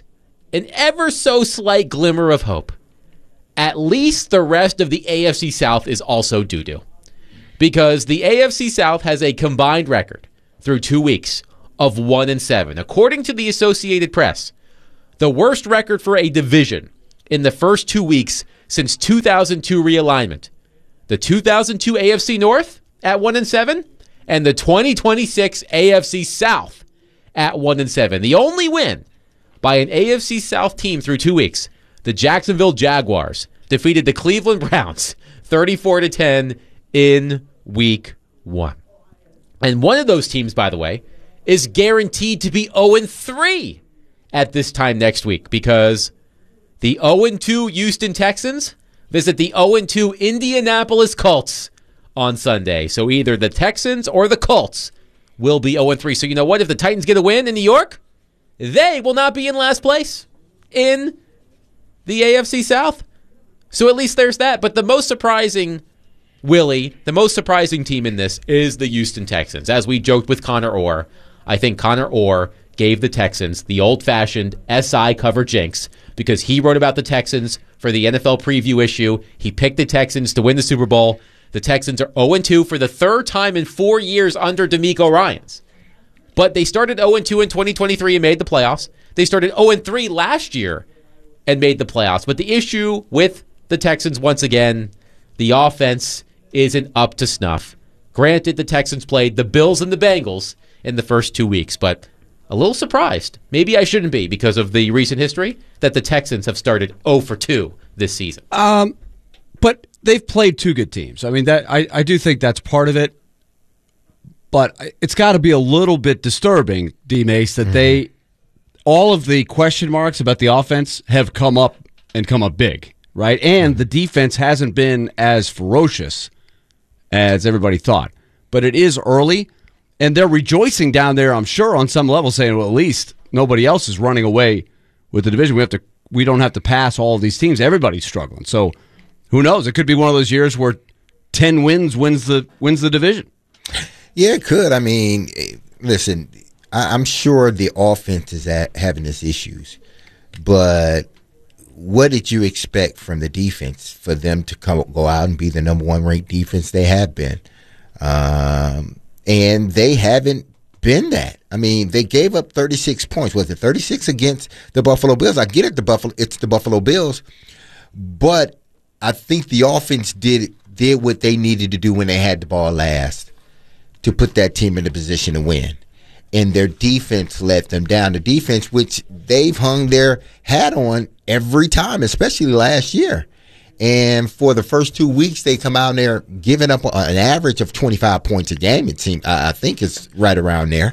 an ever so slight glimmer of hope. At least the rest of the A F C South is also doo-doo. Because the A F C South has a combined record through two weeks of one and seven. According to the Associated Press, the worst record for a division in the first two weeks since two thousand two realignment. The two thousand two A F C North at one and seven, and the twenty twenty-six A F C South at one and seven. The only win by an A F C South team through two weeks, the Jacksonville Jaguars defeated the Cleveland Browns thirty-four to ten in week one. And one of those teams, by the way, is guaranteed to be oh and three at this time next week, because the oh and two Houston Texans visit the oh and two Indianapolis Colts on Sunday. So either the Texans or the Colts will be oh and three. So you know what? If the Titans get a win in New York, they will not be in last place in the A F C South. So at least there's that. But the most surprising, Willie, the most surprising team in this is the Houston Texans. As we joked with Connor Orr, I think Connor Orr gave the Texans the old-fashioned S I cover jinx because he wrote about the Texans for the N F L preview issue. He picked the Texans to win the Super Bowl. The Texans are oh and two for the third time in four years under DeMeco Ryans. But they started oh and two in twenty twenty-three and made the playoffs. They started oh and three last year and made the playoffs. But the issue with the Texans, once again, the offense isn't up to snuff. Granted, the Texans played the Bills and the Bengals in the first two weeks, but a little surprised. Maybe I shouldn't be because of the recent history that the Texans have started oh for two this season. Um, but they've played two good teams. I mean, that I, I do think that's part of it. But it's got to be a little bit disturbing, D. Mace, that mm-hmm. they all of the question marks about the offense have come up and come up big, right? And mm-hmm. the defense hasn't been as ferocious as everybody thought. But it is early, and they're rejoicing down there, I'm sure, on some level, saying, well, at least nobody else is running away with the division. We have to, we don't have to pass all of these teams. Everybody's struggling. So who knows? It could be one of those years where ten wins wins the wins the division. Yeah, it could. I mean, listen, I, I'm sure the offense is at, having its issues, but what did you expect from the defense for them to come go out and be the number one ranked defense they have been? Um, and they haven't been that. I mean, they gave up thirty-six points. Was it thirty-six against the Buffalo Bills? I get it, the Buffalo, it's the Buffalo Bills, but I think the offense did did what they needed to do when they had the ball last to put that team in a position to win. And their defense let them down. The defense, which they've hung their hat on every time, especially last year. And for the first two weeks, they come out there giving up an average of twenty-five points a game. It seems, I think it's right around there.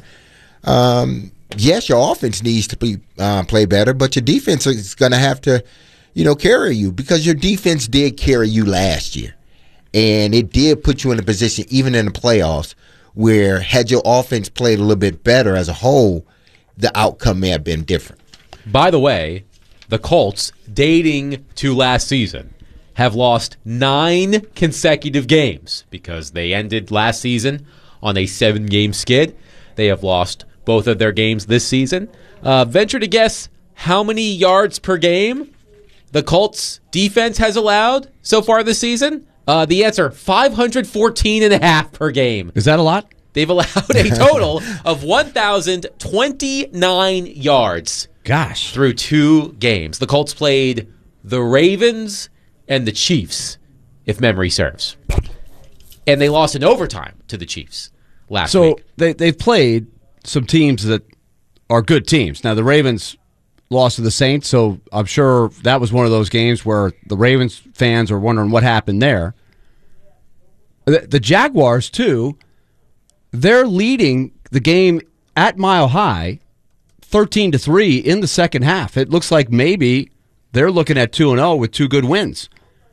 Um, yes, your offense needs to be uh, play better, but your defense is going to have to, you know, carry you, because your defense did carry you last year. And it did put you in a position, even in the playoffs, where had your offense played a little bit better as a whole, the outcome may have been different. By the way, the Colts, dating to last season, have lost nine consecutive games because they ended last season on a seven-game skid. They have lost both of their games this season. Uh, venture to guess how many yards per game the Colts defense has allowed so far this season? Uh, the answer, five hundred fourteen and a half per game. Is that a lot? They've allowed a total of one thousand twenty-nine yards. Gosh. Through two games. The Colts played the Ravens and the Chiefs, if memory serves. And they lost in overtime to the Chiefs last so week. So they, they've played some teams that are good teams. Now, the Ravens lost to the Saints, so I'm sure that was one of those games where the Ravens fans are wondering what happened there. The, the Jaguars, too, they're leading the game at Mile High thirteen to three in the second half. It looks like maybe they're looking at two and oh with two good wins.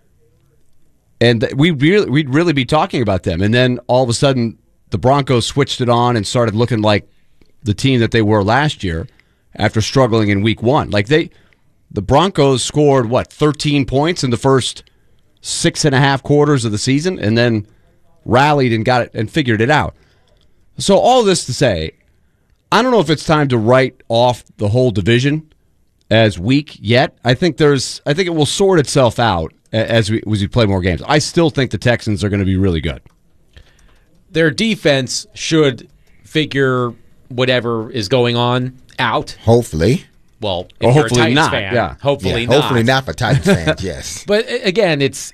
And we really, we'd really be talking about them. And then all of a sudden, the Broncos switched it on and started looking like the team that they were last year after struggling in week one. Like they, the Broncos scored, what, thirteen points in the first six and a half quarters of the season and then rallied and got it and figured it out. So all this to say, I don't know if it's time to write off the whole division as weak yet. I think there's. I think it will sort itself out as we as we play more games. I still think the Texans are going to be really good. Their defense should figure whatever is going on out. Hopefully. Well, if or you're hopefully a Titans not. fan, Yeah. hopefully yeah, not. Hopefully not for Titans fans, yes. But again, it's